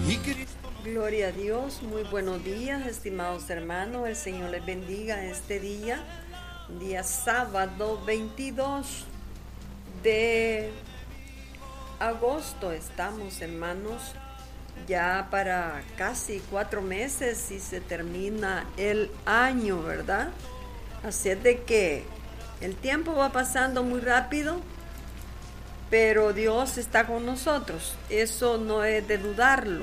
Gloria a Dios, muy buenos días, estimados hermanos, el Señor les bendiga este día sábado 22 de agosto. Estamos, hermanos, ya para casi 4 meses y se termina el año, ¿verdad? Así es de que el tiempo va pasando muy rápido, pero Dios está con nosotros, eso no es de dudarlo.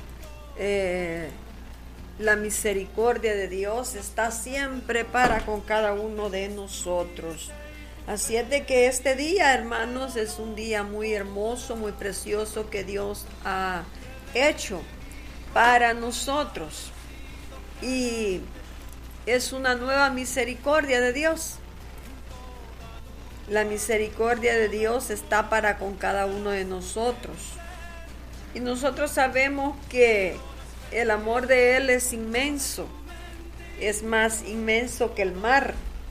La misericordia de Dios está siempre para con cada uno de nosotros. Así es de que este día, hermanos, es un día muy hermoso, muy precioso que Dios ha hecho para nosotros. Y es una nueva misericordia de Dios. La misericordia de Dios está para con cada uno de nosotros. Y nosotros sabemos que el amor de Él es inmenso, es más inmenso que el mar,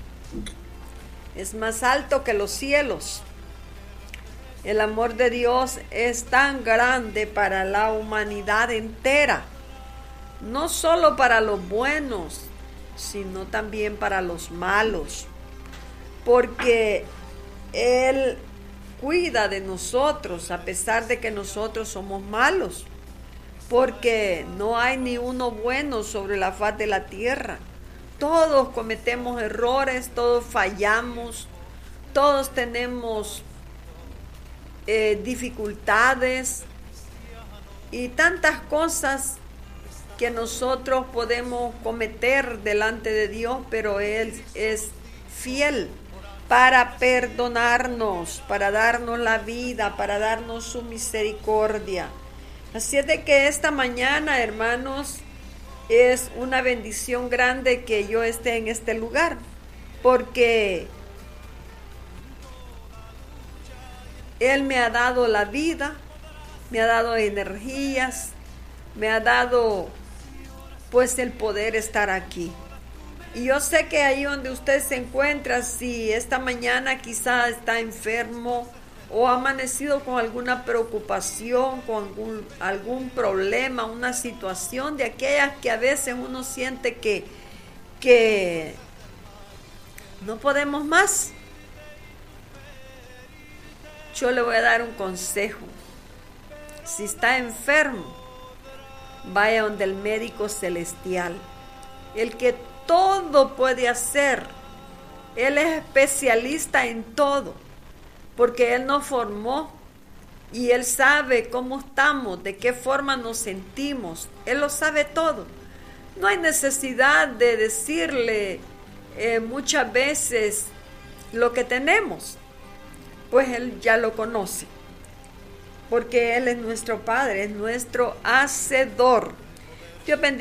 es más alto que los cielos. El amor de Dios es tan grande para la humanidad entera, no solo para los buenos, sino también para los malos, porque Él cuida de nosotros a pesar de que nosotros somos malos, porque no hay ni uno bueno sobre la faz de la tierra. Todos cometemos errores, todos fallamos, todos tenemos dificultades y tantas cosas que nosotros podemos cometer delante de Dios, pero Él es fiel para perdonarnos, para darnos la vida, para darnos su misericordia. Así es de que esta mañana, hermanos, es una bendición grande que yo esté en este lugar, porque Él me ha dado la vida, me ha dado energías, me ha dado pues el poder estar aquí. Y yo sé que ahí donde usted se encuentra, si esta mañana quizá está enfermo o ha amanecido con alguna preocupación, con algún problema, una situación de aquellas que a veces uno siente que no podemos más, yo le voy a dar un consejo. Si está enfermo, vaya donde el médico celestial, el que todo puede hacer. Él es especialista en todo, porque Él nos formó y Él sabe cómo estamos, de qué forma nos sentimos. Él lo sabe todo. No hay necesidad de decirle muchas veces lo que tenemos, pues Él ya lo conoce, porque Él es nuestro Padre, es nuestro Hacedor. Dios bendiga.